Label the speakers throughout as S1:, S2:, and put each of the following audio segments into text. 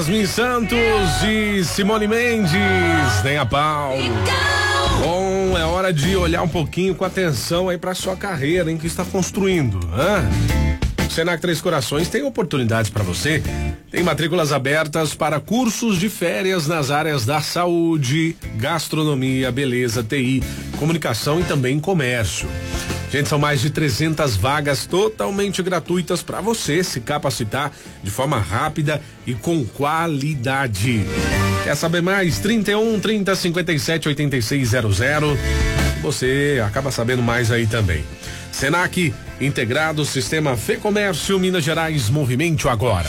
S1: Yasmin Santos e Simone Mendes, nem a pau. Bom, é hora de olhar um pouquinho com atenção aí pra sua carreira, em que está construindo, né? O Senac Três Corações tem oportunidades para você. Tem matrículas abertas para cursos de férias nas áreas da saúde, gastronomia, beleza, TI, comunicação e também comércio. Gente, são mais de 300 vagas totalmente gratuitas para você se capacitar de forma rápida e com qualidade. Quer saber mais? 31 30 57 8600. Você acaba sabendo mais aí também. Senac, integrado, sistema Fê Comércio, Minas Gerais, movimente agora.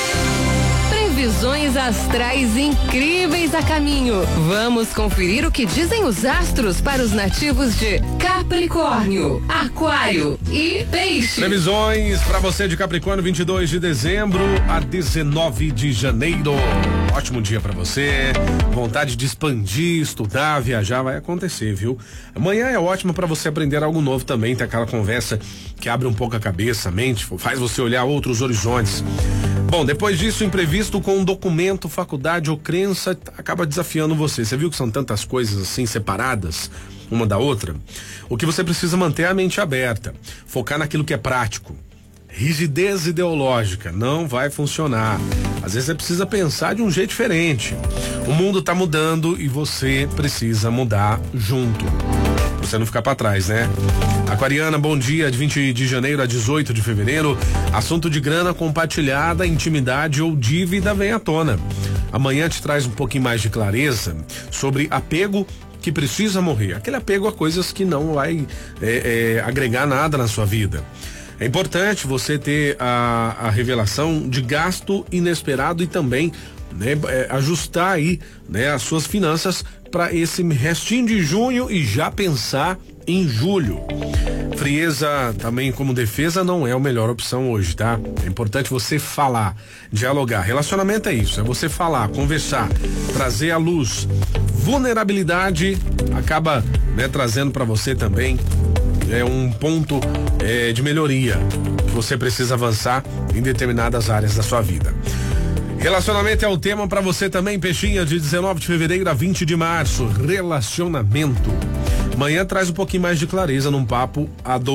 S2: Previsões astrais incríveis a caminho. Vamos conferir o que dizem os astros para os nativos de Capricórnio, Aquário e Peixe.
S1: Previsões para você de Capricórnio, 22 de dezembro a 19 de janeiro. Ótimo dia para você. Vontade de expandir, estudar, viajar vai acontecer, viu? Amanhã é ótimo para você aprender algo novo também. Tem aquela conversa que abre um pouco a cabeça, a mente, faz você olhar outros horizontes. Bom, depois disso, imprevisto com um documento, faculdade ou crença acaba desafiando você. Você viu que são tantas coisas assim separadas uma da outra? O que você precisa manter é a mente aberta, focar naquilo que é prático. Rigidez ideológica não vai funcionar. Às vezes você precisa pensar de um jeito diferente. O mundo tá mudando e você precisa mudar junto. Pra você não ficar pra trás, né? Aquariana, bom dia, de 20 de janeiro a 18 de fevereiro. Assunto de grana compartilhada, intimidade ou dívida vem à tona. Amanhã te traz um pouquinho mais de clareza sobre apego que precisa morrer. Aquele apego a coisas que não vai agregar nada na sua vida. É importante você ter a revelação de gasto inesperado e também, né, ajustar aí, né, as suas finanças para esse restinho de junho e já pensar em julho. Frieza também como defesa não é a melhor opção hoje, tá? É importante você falar, dialogar. Relacionamento é isso, é você falar, conversar, trazer à luz. Vulnerabilidade acaba, né, trazendo para você também um ponto de melhoria que você precisa avançar em determinadas áreas da sua vida. Relacionamento é o tema para você também, Peixinha, de 19 de fevereiro a 20 de março. Relacionamento. Amanhã traz um pouquinho mais de clareza num papo a